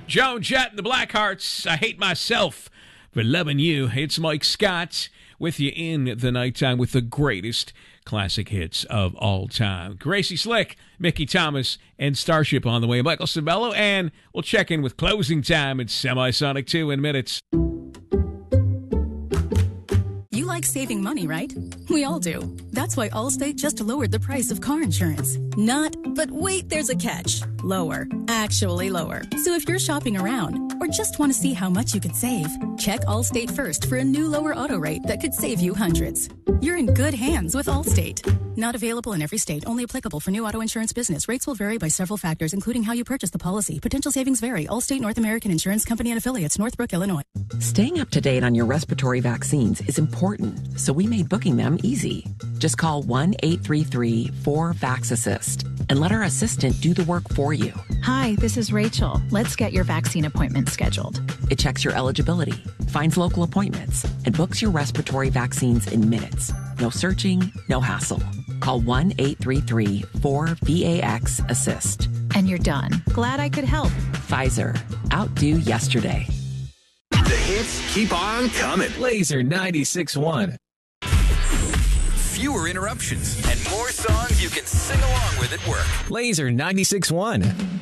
Joan Jett and the Blackhearts, I Hate Myself for Loving You. It's Mike Scott with you in the nighttime with the greatest classic hits of all time. Gracie Slick, Mickey Thomas, and Starship on the way. Michael Cimbello, and we'll check in with Closing Time at Semisonic 2 in minutes. You like saving money, right? We all do. That's why Allstate just lowered the price of car insurance. Not, but wait, there's a catch. Lower. Actually lower. So if you're shopping around or just want to see how much you could save, check Allstate first for a new lower auto rate that could save you hundreds. You're in good hands with Allstate. Not available in every state. Only applicable for new auto insurance business. Rates will vary by several factors, including how you purchase the policy. Potential savings vary. Allstate North American Insurance Company and Affiliates, Northbrook, Illinois. Staying up to date on your respiratory vaccines is important, so we made booking them easy. Just call 1-833-4-VAX-ASSIST and let our assistant do the work for you. Hi, this is Rachel. Let's get your vaccine appointment scheduled. It checks your eligibility, finds local appointments, and books your respiratory vaccines in minutes. No searching, no hassle. Call 1-833-4-VAX-ASSIST. And you're done. Glad I could help. Pfizer. Outdo yesterday. The hits keep on coming. Laser 96.1. Fewer interruptions and more songs you can sing along with at work. Laser 96.1.